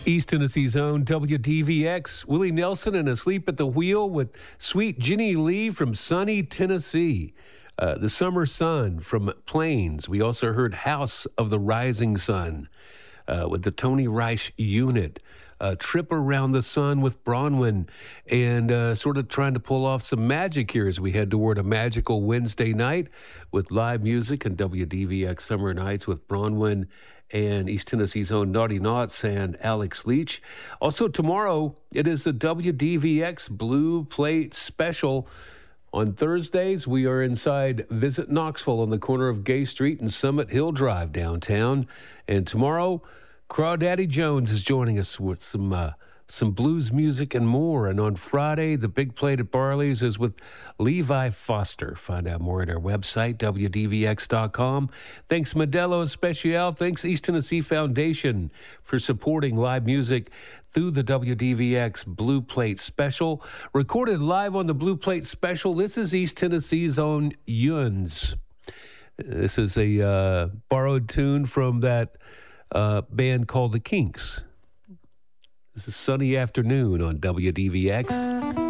East Tennessee's own WDVX, Willie Nelson and Asleep at the Wheel with Sweet Jenny Lee from sunny Tennessee. The Summer Sun from Plains. We also heard House of the Rising Sun with the Tony Reich Unit. Trip Around the Sun with Bronwyn, and sort of trying to pull off some magic here as we head toward a magical Wednesday night with live music and WDVX Summer Nights with Bronwyn and East Tennessee's own Naughty Knots and Alex Leach. Also tomorrow, it is the WDVX Blue Plate Special. On Thursdays, we are inside Visit Knoxville on the corner of Gay Street and Summit Hill Drive downtown. And tomorrow, Crawdaddy Jones is joining us with some blues music and more. And on Friday, the Big Plate at Barley's is with Levi Foster. Find out more at our website, WDVX.com. Thanks, Modelo Especial. Thanks, East Tennessee Foundation, for supporting live music through the WDVX Blue Plate Special. Recorded live on the Blue Plate Special, this is East Tennessee's own Yuns. This is a borrowed tune from that band called The Kinks. This is Sunny Afternoon on WDVX.